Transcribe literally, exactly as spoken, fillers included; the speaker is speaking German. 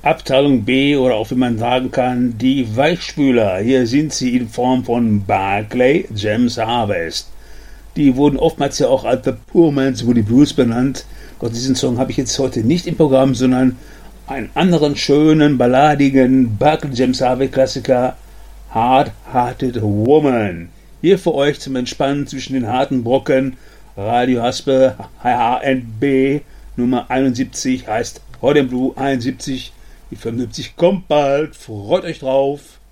Abteilung B oder auch wie man sagen kann, die Weichspüler. Hier sind sie in Form von Barclay James Harvest. Die wurden oftmals ja auch als The Poor Man's Woody Blues benannt. Gott, diesen Song habe ich jetzt heute nicht im Programm, sondern einen anderen schönen, balladigen Barclay James Harvest Klassiker, Hard Hearted Woman. Hier für euch zum Entspannen zwischen den harten Brocken. Radio Haspe H and B Nummer einundsiebzig heißt Hot and Blue einundsiebzig. Die fünfundsiebzig kommt bald. Freut euch drauf.